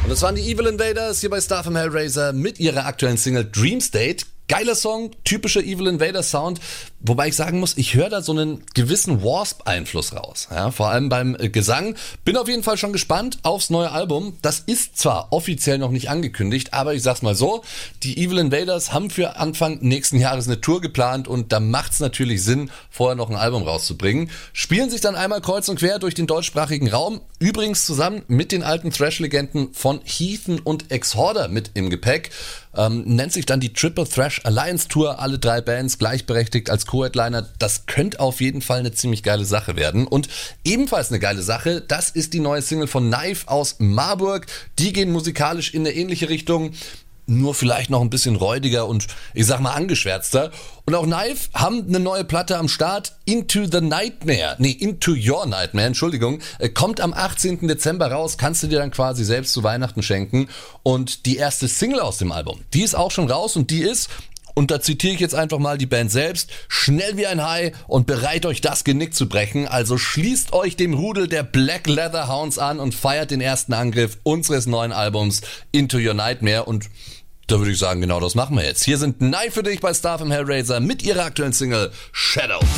Und das waren die Evil Invaders hier bei Star vom Hellraiser mit ihrer aktuellen Single Dream State. Geiler Song, typischer Evil Invaders Sound, wobei ich sagen muss, ich höre da so einen gewissen Wasp-Einfluss raus, ja, vor allem beim Gesang. Bin auf jeden Fall schon gespannt aufs neue Album. Das ist zwar offiziell noch nicht angekündigt, aber ich sag's mal so, die Evil Invaders haben für Anfang nächsten Jahres eine Tour geplant und da macht's natürlich Sinn, vorher noch ein Album rauszubringen. Spielen sich dann einmal kreuz und quer durch den deutschsprachigen Raum, übrigens zusammen mit den alten Thrash-Legenden von Heathen und Exhorder mit im Gepäck. Nennt sich dann die Triple Thrash Alliance Tour, alle 3 Bands gleichberechtigt als Co-Headliner. Das könnte auf jeden Fall eine ziemlich geile Sache werden. Und ebenfalls eine geile Sache, das ist die neue Single von Knife aus Marburg. Die gehen musikalisch in eine ähnliche Richtung, nur vielleicht noch ein bisschen räudiger und ich sag mal angeschwärzter. Und auch Knife haben eine neue Platte am Start, Into Your Nightmare, Entschuldigung, kommt am 18. Dezember raus, kannst du dir dann quasi selbst zu Weihnachten schenken. Und die erste Single aus dem Album, die ist auch schon raus und die ist, und da zitiere ich jetzt einfach mal die Band selbst, schnell wie ein Hai und bereit euch das Genick zu brechen. Also schließt euch dem Rudel der Black Leather Hounds an und feiert den ersten Angriff unseres neuen Albums Into Your Nightmare. Und da würde ich sagen, genau das machen wir jetzt. Hier sind Knife für dich bei Star vom Hellraiser mit ihrer aktuellen Single Shadow.